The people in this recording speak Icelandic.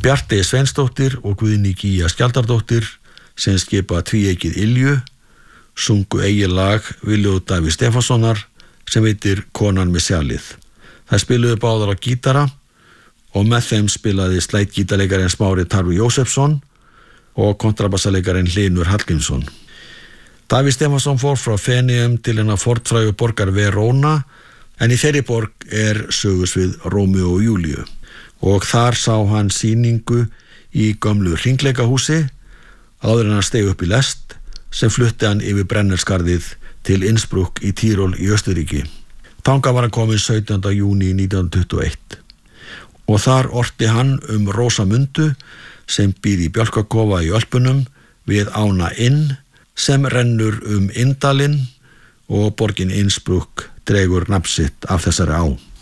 Bjartey Sveinsdóttir og Guðný Gígja Skjaldardóttir sem skipa tvíeykið Ylju sungu eigið lag Viljó Davíð Stefánssonar sem heitir Konan með sjalið. Þær spiluðu báðar á gítara og með þeim spilaði slætgítarleikarinn Smári Tarfi Jósefsson og kontrabassalekarinn Hlynur Hallgrímsson. Davíð Stefánsson fór frá Feneyjum til hennar fornfrægu borgar Verona en í þeirri borg sögusvið Rómeó og Júlíu og þar sá hann sýningu í gömlu hringleikahúsi áður en hann steig upp í lest sem flutti hann yfir Brennelskarðið til Innsbruck í Tyrol í Austurríki. Þangað var hann kominn 17. júní 1921 og þar orti hann Rósamundu sem býr í Bjálkakofa í Ölpunum við ána Inn sem rennur Inndalinn og borgin Innsbruck dregur nafn sitt af þessari á.